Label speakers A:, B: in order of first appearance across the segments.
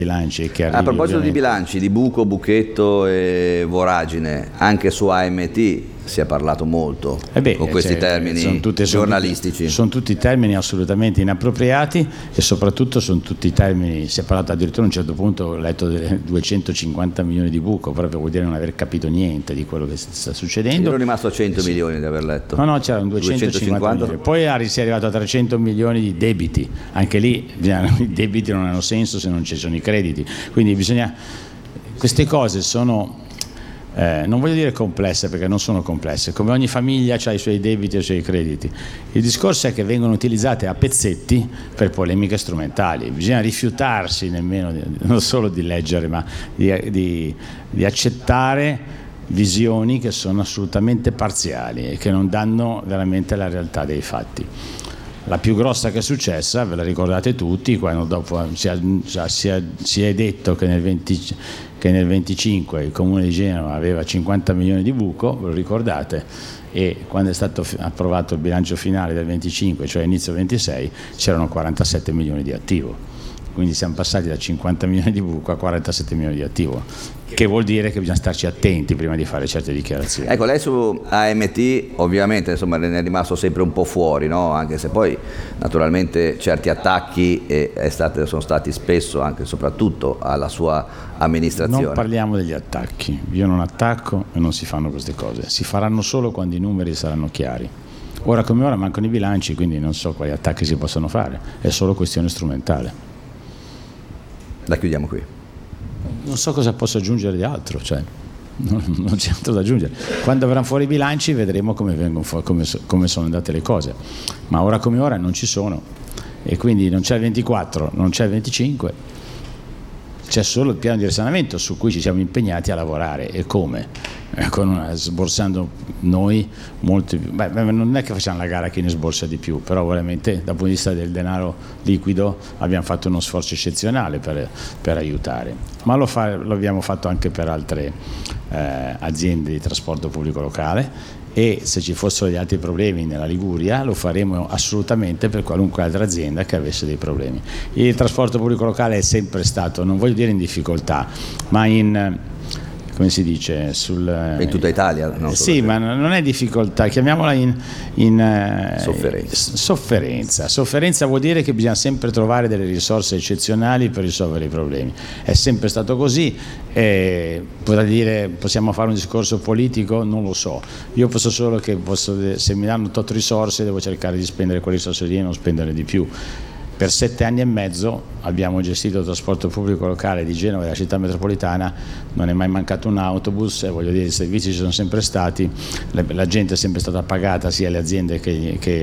A: bilanci che
B: a proposito di bilanci, di buco, buchetto e voragine, anche su AMT si è parlato molto con questi termini giornalistici.
A: Sono tutti termini assolutamente inappropriati e soprattutto sono tutti termini, si è parlato addirittura a un certo punto, ho letto 250 milioni di buco, proprio vuol dire non aver capito niente di quello che sta succedendo.
B: Io ero rimasto a 100 milioni di aver letto.
A: No, c'erano 250 milioni. Poi si è arrivato a 300 milioni di debiti, anche lì i debiti non hanno senso se non ci sono i crediti, quindi bisogna, queste cose sono non voglio dire complesse perché non sono complesse, come ogni famiglia ha i suoi debiti e i suoi crediti. Il discorso è che vengono utilizzate a pezzetti per polemiche strumentali, bisogna rifiutarsi nemmeno non solo di leggere ma di accettare visioni che sono assolutamente parziali e che non danno veramente la realtà dei fatti. La più grossa che è successa, ve la ricordate tutti, quando dopo si è detto che nel 25 il Comune di Genova aveva 50 milioni di buco, ve lo ricordate? E quando è stato approvato il bilancio finale del 25, cioè inizio 26, c'erano 47 milioni di attivo. Quindi siamo passati da 50 milioni di buco a 47 milioni di attivo, che vuol dire che bisogna starci attenti prima di fare certe dichiarazioni.
B: Ecco, lei su AMT ovviamente insomma ne è rimasto sempre un po' fuori, no? Anche se poi naturalmente certi attacchi sono stati spesso anche e soprattutto alla sua amministrazione.
A: Non parliamo degli attacchi, io non attacco e non si fanno queste cose, si faranno solo quando i numeri saranno chiari. Ora come ora mancano i bilanci, quindi non so quali attacchi si possono fare, è solo questione strumentale.
B: La chiudiamo qui.
A: Non so cosa posso aggiungere di altro, cioè non c'è altro da aggiungere. Quando verranno fuori i bilanci vedremo come sono andate le cose, ma ora come ora non ci sono e quindi non c'è il 24, non c'è il 25, c'è solo il piano di risanamento su cui ci siamo impegnati a lavorare. E come? Sborsando noi molti più. Non è che facciamo la gara a chi ne sborsa di più, però veramente dal punto di vista del denaro liquido abbiamo fatto uno sforzo eccezionale per aiutare, ma lo abbiamo fatto anche per altre aziende di trasporto pubblico locale, e se ci fossero degli altri problemi nella Liguria lo faremo assolutamente per qualunque altra azienda che avesse dei problemi. Il trasporto pubblico locale è sempre stato, non voglio dire in difficoltà, ma come si dice,
B: in tutta Italia, no?
A: Sì, ma non è difficoltà, chiamiamola in sofferenza. Sofferenza vuol dire che bisogna sempre trovare delle risorse eccezionali per risolvere i problemi. È sempre stato così. Possiamo fare un discorso politico? Non lo so. Io posso solo che se mi danno tot risorse devo cercare di spendere quelle risorse lì e non spendere di più. Per 7 anni e mezzo abbiamo gestito il trasporto pubblico locale di Genova e della città metropolitana, non è mai mancato un autobus, e voglio dire, i servizi ci sono sempre stati, la gente è sempre stata pagata, sia le aziende che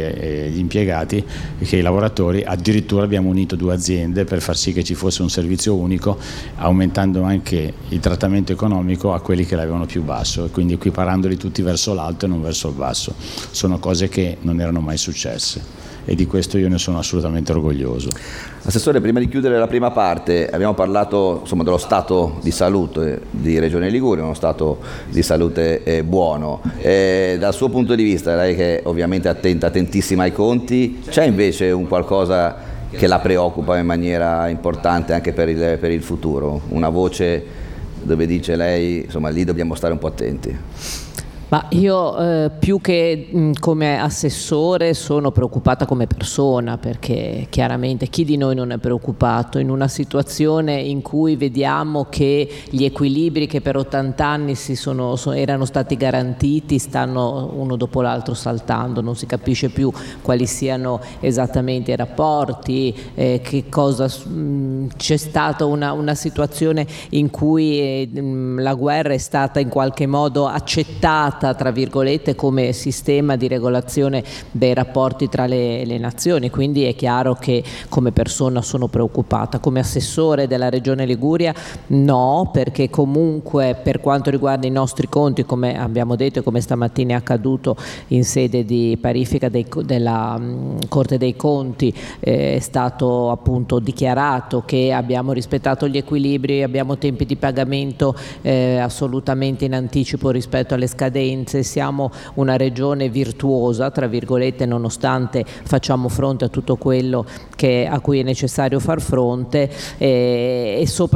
A: gli impiegati che i lavoratori. Addirittura abbiamo unito 2 aziende per far sì che ci fosse un servizio unico, aumentando anche il trattamento economico a quelli che l'avevano più basso, e quindi equiparandoli tutti verso l'alto e non verso il basso. Sono cose che non erano mai successe e di questo io ne sono assolutamente orgoglioso.
B: Assessore, prima di chiudere la prima parte abbiamo parlato dello stato di salute di Regione Liguria, uno stato di salute buono. Dal suo punto di vista, lei che ovviamente è attentissima ai conti, c'è invece un qualcosa che la preoccupa in maniera importante anche per il futuro? Una voce dove dice lei, lì dobbiamo stare un po' attenti?
C: Ma io più che come assessore sono preoccupata come persona, perché chiaramente chi di noi non è preoccupato in una situazione in cui vediamo che gli equilibri che per 80 anni erano stati garantiti stanno uno dopo l'altro saltando, non si capisce più quali siano esattamente i rapporti, che cosa c'è stata una situazione in cui la guerra è stata in qualche modo accettata tra virgolette come sistema di regolazione dei rapporti tra le nazioni, quindi è chiaro che come persona sono preoccupata. Come assessore della Regione Liguria no, perché comunque per quanto riguarda i nostri conti, come abbiamo detto e come stamattina è accaduto in sede di parifica della Corte dei Conti, è stato appunto dichiarato che abbiamo rispettato gli equilibri, abbiamo tempi di pagamento assolutamente in anticipo rispetto alle scadenze, siamo una regione virtuosa tra virgolette, nonostante facciamo fronte a tutto quello a cui è necessario far fronte, e soprattutto